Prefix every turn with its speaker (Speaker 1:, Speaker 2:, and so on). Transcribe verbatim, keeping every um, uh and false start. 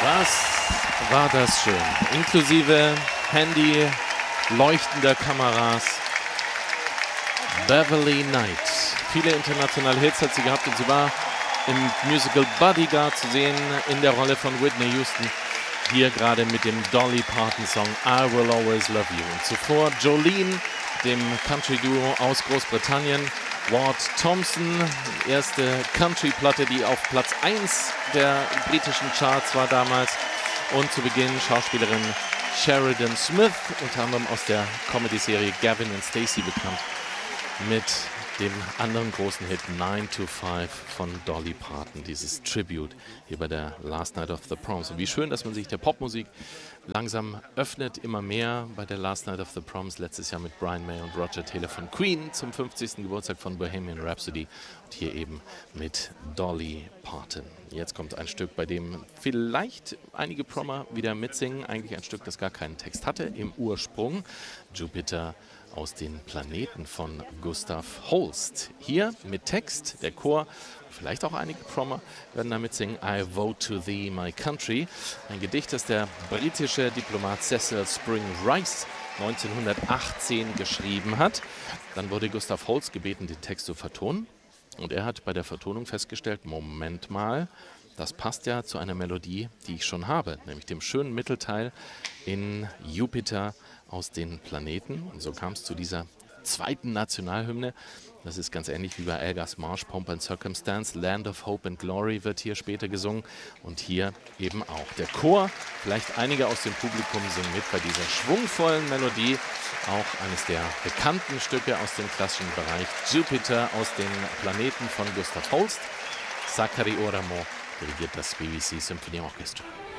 Speaker 1: Was war das schön? Inklusive Handy, leuchtender Kameras. Beverly Knight. Viele internationale Hits hat sie gehabt und sie war im Musical Bodyguard zu sehen in der Rolle von Whitney Houston. Hier gerade mit dem Dolly Parton Song I Will Always Love You. Und zuvor Jolene, dem Country-Duo aus Großbritannien. Ward Thompson, erste Country-Platte, die auf Platz eins der britischen Charts war damals. Und zu Beginn Schauspielerin Sheridan Smith, unter anderem aus der Comedy-Serie Gavin and Stacey bekannt, mit dem anderen großen Hit nine to five von Dolly Parton, dieses Tribute hier bei der Last Night of the Proms. Und wie schön, dass man sich der Popmusik langsam öffnet, immer mehr bei der Last Night of the Proms, letztes Jahr mit Brian May und Roger Taylor von Queen zum fünfzigsten Geburtstag von Bohemian Rhapsody und hier eben mit Dolly Parton. Jetzt kommt ein Stück, bei dem vielleicht einige Prommer wieder mitsingen, eigentlich ein Stück, das gar keinen Text hatte im Ursprung, Jupiter aus den Planeten von Gustav Holst. Hier mit Text, der Chor, vielleicht auch einige Prommer werden damit singen, I Vote to Thee, My Country. Ein Gedicht, das der britische Diplomat Cecil Spring Rice neunzehnhundertachtzehn geschrieben hat. Dann wurde Gustav Holst gebeten, den Text zu vertonen. Und er hat bei der Vertonung festgestellt, Moment mal, das passt ja zu einer Melodie, die ich schon habe, nämlich dem schönen Mittelteil in Jupiter aus den Planeten. Und so kam es zu dieser zweiten Nationalhymne. Das ist ganz ähnlich wie bei Elgar's Marsh, Pomp and Circumstance. Land of Hope and Glory wird hier später gesungen und hier eben auch. Der Chor, vielleicht einige aus dem Publikum singen mit bei dieser schwungvollen Melodie. Auch eines der bekannten Stücke aus dem klassischen Bereich, Jupiter aus den Planeten von Gustav Holst. Sakari Oramo dirigiert das B B C Symphony Orchestra.